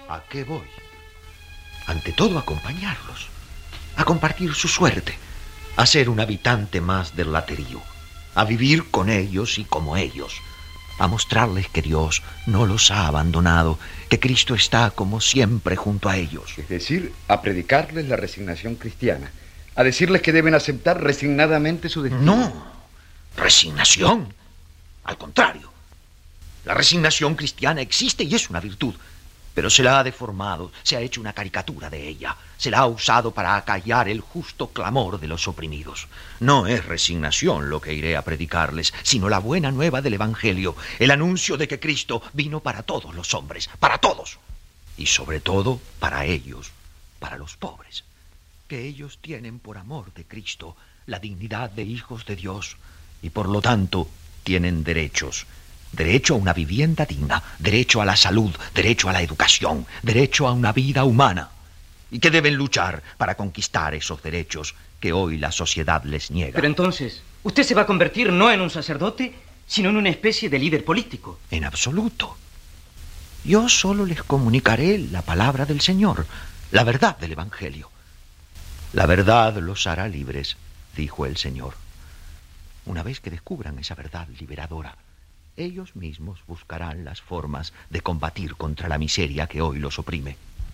¿A qué voy? Ante todo, a acompañarlos, a compartir su suerte, a ser un habitante más del laterío, a vivir con ellos y como ellos, a mostrarles que Dios no los ha abandonado, que Cristo está como siempre junto a ellos. Es decir, a predicarles la resignación cristiana, a decirles que deben aceptar resignadamente su destino. No, resignación. Al contrario, la resignación cristiana existe y es una virtud, pero se la ha deformado, se ha hecho una caricatura de ella, se la ha usado para acallar el justo clamor de los oprimidos. No es resignación lo que iré a predicarles, sino la buena nueva del Evangelio, el anuncio de que Cristo vino para todos los hombres, para todos, y sobre todo para ellos, para los pobres, que ellos tienen por amor de Cristo la dignidad de hijos de Dios y por lo tanto tienen derechos. Derecho a una vivienda digna, derecho a la salud, derecho a la educación, derecho a una vida humana. Y que deben luchar para conquistar esos derechos que hoy la sociedad les niega. Pero entonces, usted se va a convertir no en un sacerdote, sino en una especie de líder político. En absoluto. Yo solo les comunicaré la palabra del Señor, la verdad del Evangelio. La verdad los hará libres, dijo el Señor. Una vez que descubran esa verdad liberadora, ellos mismos buscarán las formas de combatir contra la miseria que hoy los oprime.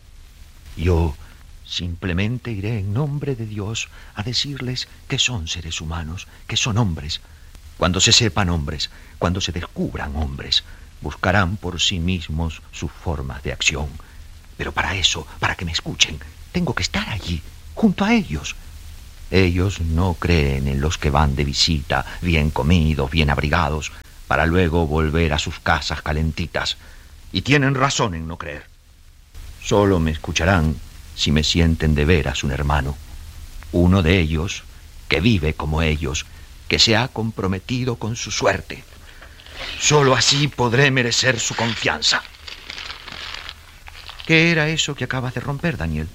Yo simplemente iré en nombre de Dios a decirles que son seres humanos, que son hombres. Cuando se sepan hombres, cuando se descubran hombres, buscarán por sí mismos sus formas de acción. Pero para eso, para que me escuchen, tengo que estar allí, junto a ellos. Ellos no creen en los que van de visita, bien comidos, bien abrigados, para luego volver a sus casas calentitas. Y tienen razón en no creer. Solo me escucharán si me sienten de veras un hermano. Uno de ellos, que vive como ellos, que se ha comprometido con su suerte. Solo así podré merecer su confianza. ¿Qué era eso que acabas de romper, Daniel?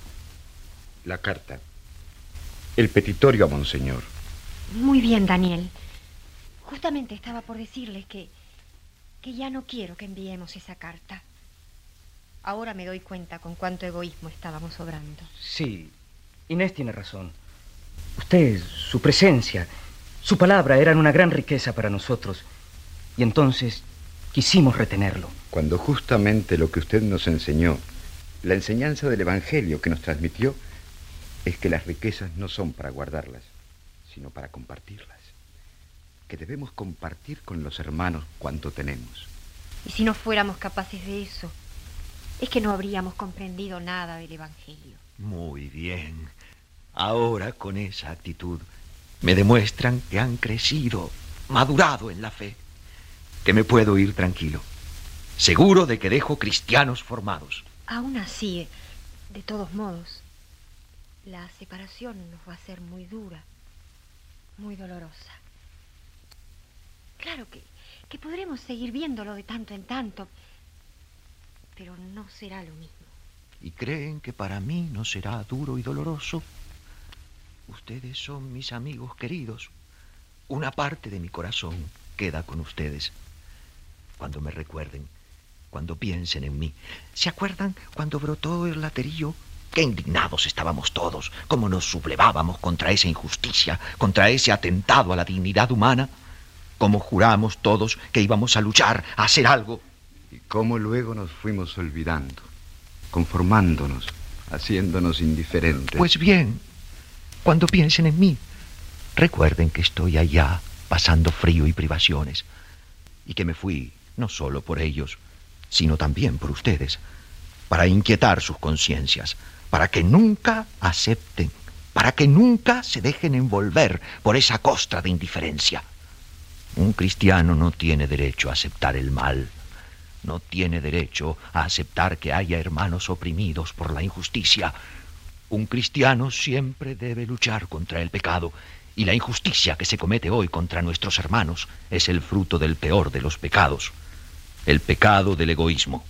La carta. El petitorio a Monseñor. Muy bien, Daniel. Justamente estaba por decirles que ya no quiero que enviemos esa carta. Ahora me doy cuenta con cuánto egoísmo estábamos obrando. Sí, Inés tiene razón. Usted, su presencia, su palabra eran una gran riqueza para nosotros. Y entonces quisimos retenerlo. Cuando justamente lo que usted nos enseñó, la enseñanza del Evangelio que nos transmitió, es que las riquezas no son para guardarlas, sino para compartirlas. Que debemos compartir con los hermanos cuanto tenemos. Y si no fuéramos capaces de eso, es que no habríamos comprendido nada del Evangelio. Muy bien. Ahora, con esa actitud, me demuestran que han crecido, madurado en la fe, que me puedo ir tranquilo, seguro de que dejo cristianos formados. Aún así, de todos modos, la separación nos va a ser muy dura, muy dolorosa. Claro que podremos seguir viéndolo de tanto en tanto, pero no será lo mismo. ¿Y creen que para mí no será duro y doloroso? Ustedes son mis amigos queridos. Una parte de mi corazón queda con ustedes. Cuando me recuerden, cuando piensen en mí. ¿Se acuerdan cuando brotó el laterío? Qué indignados estábamos todos, cómo nos sublevábamos contra esa injusticia, contra ese atentado a la dignidad humana. Cómo juramos todos que íbamos a luchar, a hacer algo. Y cómo luego nos fuimos olvidando, conformándonos, haciéndonos indiferentes. Pues bien, cuando piensen en mí, recuerden que estoy allá pasando frío y privaciones, y que me fui no solo por ellos, sino también por ustedes, para inquietar sus conciencias, para que nunca acepten, para que nunca se dejen envolver por esa costra de indiferencia. Un cristiano no tiene derecho a aceptar el mal, no tiene derecho a aceptar que haya hermanos oprimidos por la injusticia. Un cristiano siempre debe luchar contra el pecado, y la injusticia que se comete hoy contra nuestros hermanos es el fruto del peor de los pecados, el pecado del egoísmo.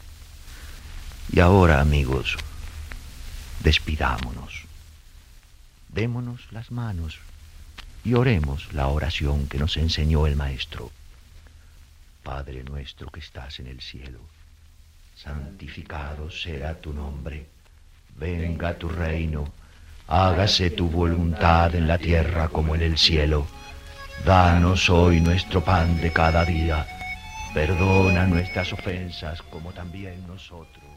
Y ahora, amigos, despidámonos, démonos las manos y oremos la oración que nos enseñó el Maestro. Padre nuestro que estás en el cielo, santificado sea tu nombre. Venga tu reino, hágase tu voluntad en la tierra como en el cielo. Danos hoy nuestro pan de cada día. Perdona nuestras ofensas como también nosotros